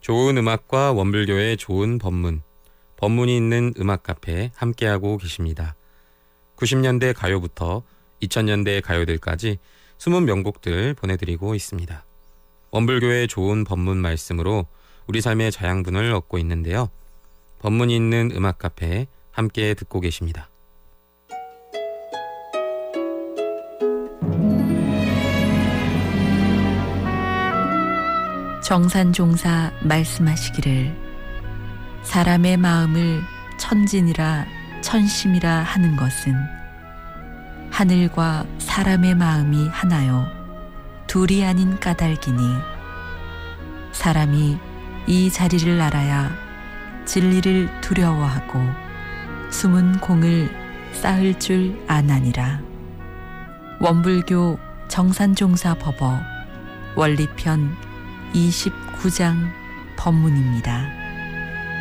좋은 음악과 원불교의 좋은 법문, 법문이 있는 음악 카페 함께하고 계십니다. 90년대 가요부터 2000년대 가요들까지 숨은 명곡들 보내드리고 있습니다. 원불교의 좋은 법문 말씀으로 우리 삶의 자양분을 얻고 있는데요. 법문이 있는 음악 카페 함께 듣고 계십니다. 정산종사 말씀하시기를 사람의 마음을 천진이라 천심이라 하는 것은 하늘과 사람의 마음이 하나요 둘이 아닌 까닭이니 사람이 이 자리를 알아야 진리를 두려워하고 숨은 공을 쌓을 줄 아나니라. 원불교 정산종사 법어 원리편 29장 법문입니다.